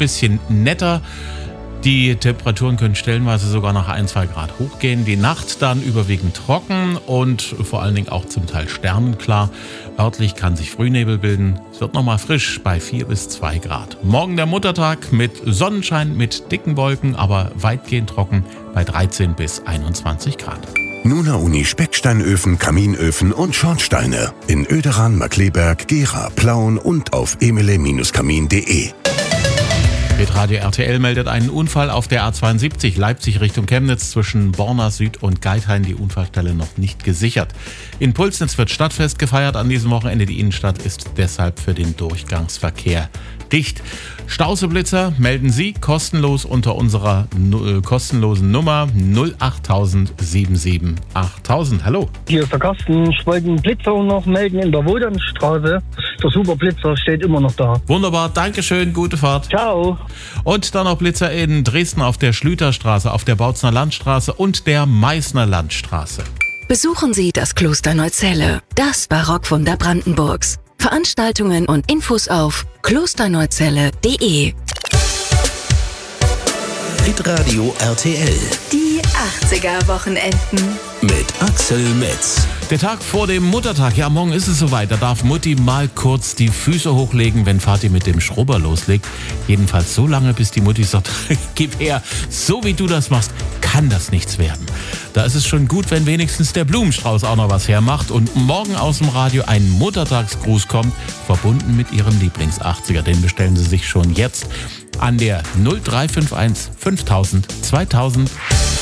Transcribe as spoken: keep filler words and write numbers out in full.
bisschen netter. Die Temperaturen können stellenweise sogar noch ein, zwei Grad hochgehen. Die Nacht dann überwiegend trocken und vor allen Dingen auch zum Teil sternenklar. Örtlich kann sich Frühnebel bilden. Es wird nochmal frisch bei vier bis zwei Grad. Morgen der Muttertag mit Sonnenschein, mit dicken Wolken, aber weitgehend trocken bei dreizehn bis einundzwanzig Grad. Nuna Uni Specksteinöfen, Kaminöfen und Schornsteine in Oederan, Markkleeberg, Gera, Plauen und auf emele Kamin punkt de. Hitradio R T L meldet einen Unfall auf der A zweiundsiebzig Leipzig Richtung Chemnitz zwischen Borna Süd und Geithain. Die Unfallstelle noch nicht gesichert. In Pulsnitz wird Stadtfest gefeiert an diesem Wochenende. Die Innenstadt ist deshalb für den Durchgangsverkehr dicht. Stauseblitzer melden Sie kostenlos unter unserer äh, kostenlosen Nummer null acht null null sieben sieben acht null null null. Hallo. Hier ist der Carsten. Ich wollte einen Blitzer noch melden in der Wohllandstraße. Der Superblitzer steht immer noch da. Wunderbar, Dankeschön, gute Fahrt. Ciao. Und dann noch Blitzer in Dresden auf der Schlüterstraße, auf der Bautzner Landstraße und der Meißner Landstraße. Besuchen Sie das Kloster Neuzelle, das Barockwunder Brandenburgs. Veranstaltungen und Infos auf klosterneuzelle punkt de. Hitradio R T L. Die achtziger-Wochenenden. Mit Axel Metz. Der Tag vor dem Muttertag, ja morgen ist es soweit, da darf Mutti mal kurz die Füße hochlegen, wenn Vati mit dem Schrubber loslegt. Jedenfalls so lange, bis die Mutti sagt, gib her, so wie du das machst, kann das nichts werden. Da ist es schon gut, wenn wenigstens der Blumenstrauß auch noch was hermacht und morgen aus dem Radio ein Muttertagsgruß kommt, verbunden mit Ihrem Lieblings-achtziger. Den bestellen Sie sich schon jetzt an der null drei fünf eins fünftausend zweitausend.